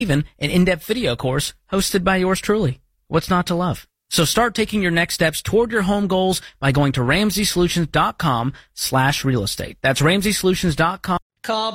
even an in-depth video course hosted by yours truly. What's not to love? So start taking your next steps toward your home goals by going to RamseySolutions.com/real estate. That's RamseySolutions.com.